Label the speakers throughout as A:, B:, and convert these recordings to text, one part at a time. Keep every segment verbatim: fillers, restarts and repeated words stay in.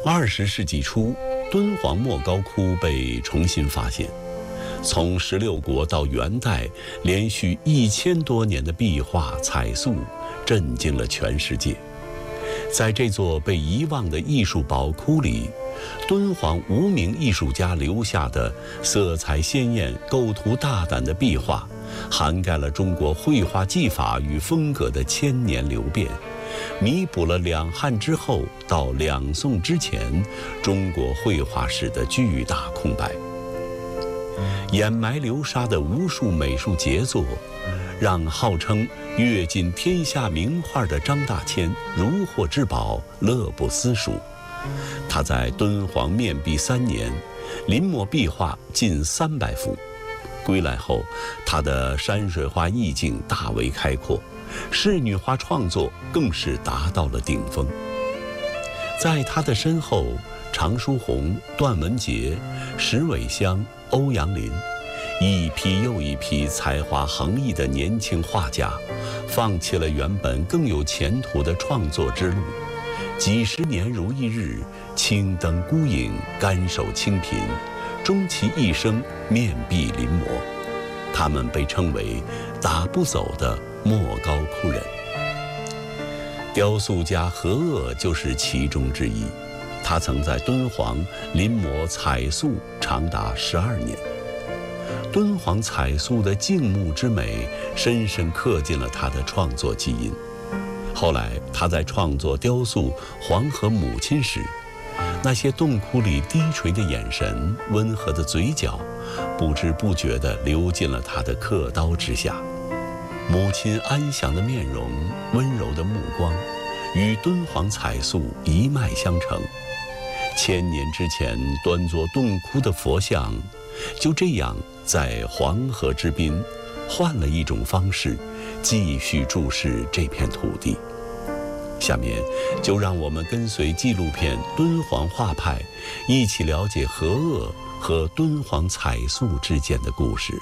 A: 二十世纪初，敦煌莫高窟被重新发现。从十六国到元代，连续一千多年的壁画彩塑，震惊了全世界。在这座被遗忘的艺术宝库里，敦煌无名艺术家留下的色彩鲜艳、构图大胆的壁画，涵盖了中国绘画技法与风格的千年流变，弥补了两汉之后到两宋之前中国绘画史的巨大空白。掩埋流沙的无数美术杰作，让号称阅尽天下名画的张大千如获至宝，乐不思蜀。他在敦煌面壁三年，临摹壁画近三百幅。归来后，他的山水画意境大为开阔，仕女画创作更是达到了顶峰。在他的身后，常书鸿、段文杰、石伟香、欧阳林，一批又一批才华横溢的年轻画家，放弃了原本更有前途的创作之路，几十年如一日，青灯孤影，甘守清贫，终其一生面壁临摹。他们被称为打不走的莫高窟人。雕塑家何鄂就是其中之一，他曾在敦煌临摹彩塑长达十二年。敦煌彩塑的静穆之美，深深刻进了他的创作基因。后来他在创作雕塑《黄河母亲》时，那些洞窟里低垂的眼神、温和的嘴角，不知不觉地流进了他的刻刀之下。母亲安详的面容、温柔的目光，与敦煌彩塑一脉相承。千年之前端坐洞窟的佛像，就这样在黄河之滨，换了一种方式，继续注视这片土地。下面就让我们跟随纪录片《敦煌画派》，一起了解何鄂和敦煌彩塑之间的故事。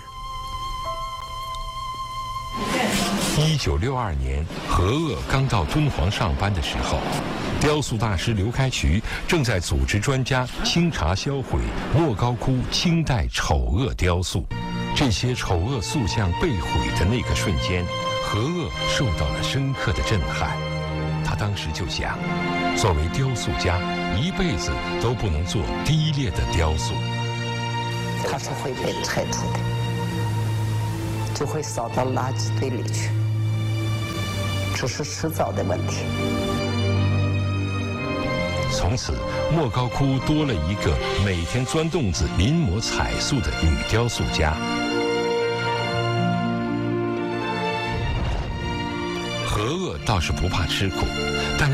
B: 一九六二年，何鄂刚到敦煌上班的时候，雕塑大师刘开渠正在组织专家清查销毁莫高窟清代丑恶雕塑。这些丑恶塑像被毁的那个瞬间，何鄂受到了深刻的震撼。他当时就想，作为雕塑家，一辈子都不能做低劣的雕塑。
C: 它是会被拆除的，就会扫到垃圾堆里去，这是迟早的问题。
B: 从此，莫高窟多了一个每天钻洞子临摹彩塑的女雕塑家。何鄂倒是不怕吃苦，但